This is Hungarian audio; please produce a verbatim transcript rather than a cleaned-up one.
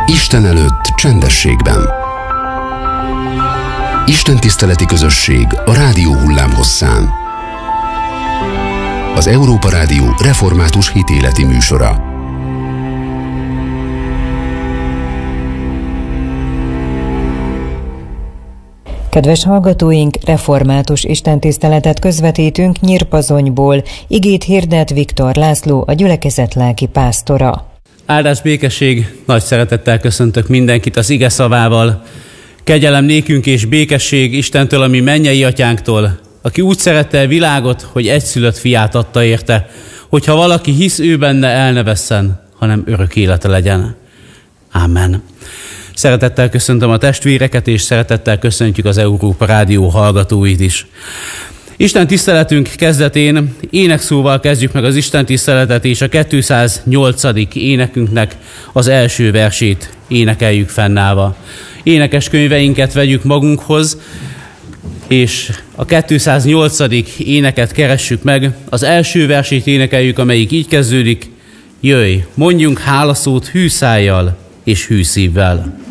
Isten előtt csendességben. Istentiszteleti közösség a rádió hullámhosszán. Az Európa Rádió református hitéleti műsora. Kedves hallgatóink, református istentiszteletet közvetítünk Nyírpazonyból. Igét hirdet Viktor László, a gyülekezet lelki pásztora. Áldás, békesség, nagy szeretettel köszöntök mindenkit az ige szavával. Kegyelem nékünk és békesség Istentől, ami mennyei atyánktól, aki úgy szerette a világot, hogy egyszülött fiát adta érte, hogyha valaki hisz ő benne, el ne vesszen, hanem örök élete legyen. Ámen. Szeretettel köszöntöm a testvéreket, és szeretettel köszöntjük az Európa Rádió hallgatóit is. Isten tiszteletünk kezdetén énekszóval kezdjük meg az Isten tiszteletet, és a kétszáznyolcadik énekünknek az első versét énekeljük fennállva. Énekes könyveinket vegyük magunkhoz, és a kétszáznyolcadik éneket keressük meg. Az első versét énekeljük, amelyik így kezdődik: jöjj, mondjunk hálaszót hű szájjal és hű szívvel.